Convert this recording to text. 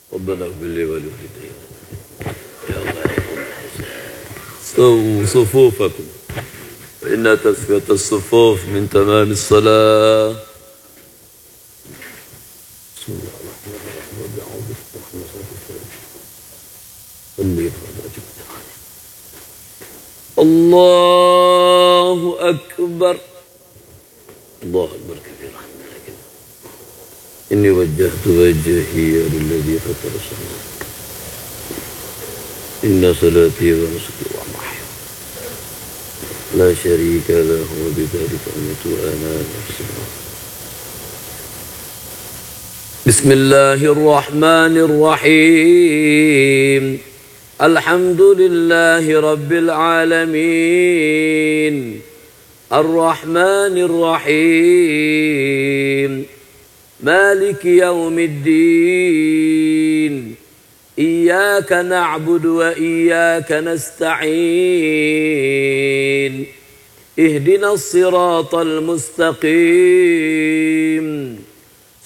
ربنا اغفر لي ولوالدي. يا الله سووا صفوفكم فإن تسوية الصفوف من تمام الصلاة. بسم الله الرحمن الرحيم. الله أكبر. الله أكبر كبيرا. إني وجهت وجهي للذي فطر السماوات. إن صلاتي ونسكي ومحياي لا شريك له وبذلك أمرت وأنا مسلم. بسم الله الرحمن الرحيم. الحمد لله رب العالمين الرحمن الرحيم مالك يوم الدين إياك نعبد وإياك نستعين اهدنا الصراط المستقيم